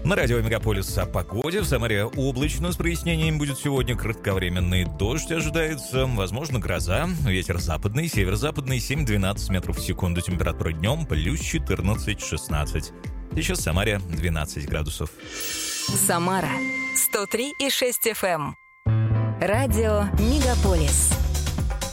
На радио «Мегаполис» о погоде. В Самаре облачно с прояснением будет сегодня. Кратковременный дождь ожидается. Возможно, гроза. Ветер западный, северо-западный 7-12 метров в секунду. Температура днем плюс 14-16. Сейчас в Самаре 12 градусов. Самара 103,6 FM. Радио «Мегаполис».